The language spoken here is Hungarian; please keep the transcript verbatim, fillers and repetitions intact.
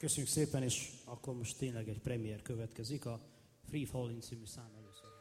Köszönjük szépen, és akkor most tényleg egy premier következik, a Free Falling című szám először.